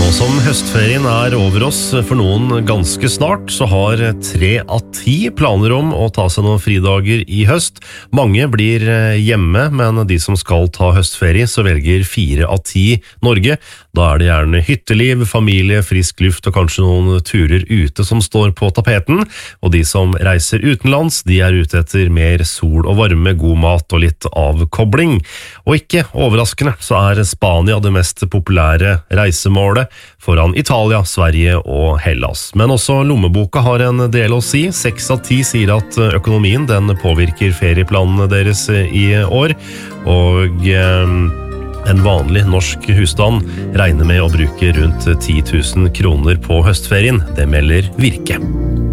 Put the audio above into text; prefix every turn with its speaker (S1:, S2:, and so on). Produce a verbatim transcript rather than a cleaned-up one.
S1: Nå som høstferien er over oss for noen ganske snart, så har tre av ti planer om å ta seg noen fridager i høst. Mange blir hjemme, men de som skal ta høstferie, så velger fire av ti Norge. Da er det gjerne hytteliv, familie, frisk luft og kanskje noen turer ute som står på tapeten. Og de som reiser utenlands, de er ute etter mer sol og varme, god mat og litt avkobling. Og ikke overraskende så er Spania det mest populære reisemålet, foran Italia, Sverige og Hellas. Men også lommeboka har en del å si. Seks av ti sier at økonomien den påvirker ferieplanene deres i år, og eh, en vanlig norsk husstand regner med å bruke rundt ti tusen kroner på høstferien. Det melder Virke.